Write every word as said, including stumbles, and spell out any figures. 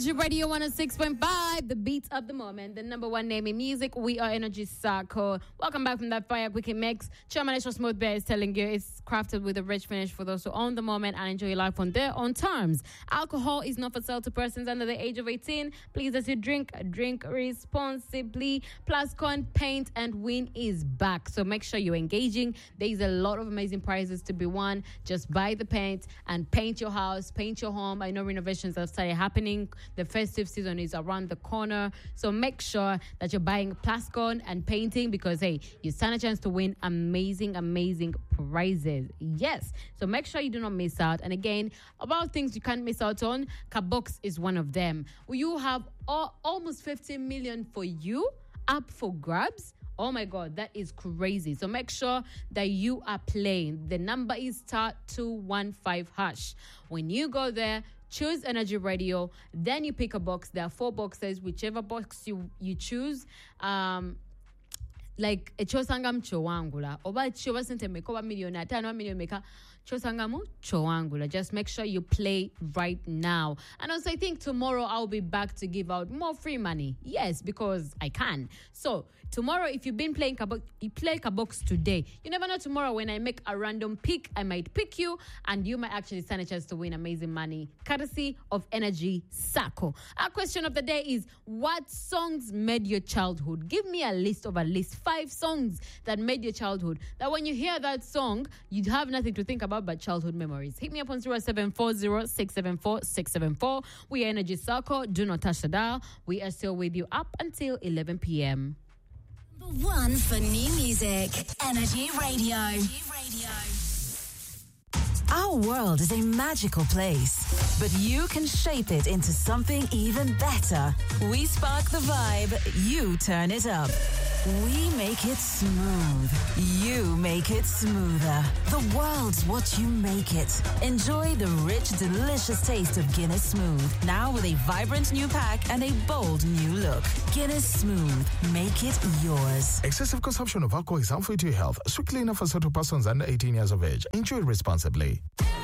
Energy Radio one oh six point five, the beat of the moment, the number one name in music. We are Energy Circle. Welcome back from that fire quickie mix. Chairman Extra Smooth Bear is telling you it's crafted with a rich finish for those who own the moment and enjoy life on their own terms. Alcohol is not for sale to persons under the age of eighteen. Please, as you drink, drink responsibly. Plascon Paint and Win is back, so make sure you're engaging. There's a lot of amazing prizes to be won. Just buy the paint and paint your house, paint your home. I know renovations have started happening. The festive season is around the corner, so make sure that you're buying Plascon and painting, because hey, you stand a chance to win amazing, amazing prizes. Yes, so make sure you do not miss out. And again, about things you can't miss out on, Carbox is one of them. You have all, almost fifteen million for you up for grabs. Oh my God, that is crazy. So make sure that you are playing. The number is star two one five hash. When you go there, choose Energy Radio, then you pick a box. There are four boxes, whichever box you, you choose. Um, like echosanga mchowangula oba chiwa sente meko ba million atano million meka chosanga mu chowangula. Just make sure you play right now. And also, I think tomorrow I'll be back to give out more free money. Yes, because I can. So tomorrow, if you've been playing Carbox, you play Carbox today. You never know, tomorrow when I make a random pick, I might pick you and you might actually stand a chance to win amazing money, courtesy of Energy Circle. Our question of the day is, what songs made your childhood? Give me a list of at least five songs that made your childhood, that when you hear that song, you'd have nothing to think about but childhood memories. Hit me up on zero seven four zero six seven four six seven four. We are Energy Circle. Do not touch the dial. We are still with you up until eleven p.m. Number one for new music, Energy Radio. Energy Radio. Our world is a magical place, but you can shape it into something even better. We spark the vibe, you turn it up. We make it smooth, you make it smoother. The world's what you make it. Enjoy the rich, delicious taste of Guinness Smooth, now with a vibrant new pack and a bold new look. Guinness Smooth, make it yours. Excessive consumption of alcohol is harmful to your health. Strictly enough for certain persons under eighteen years of age. Enjoy responsibly.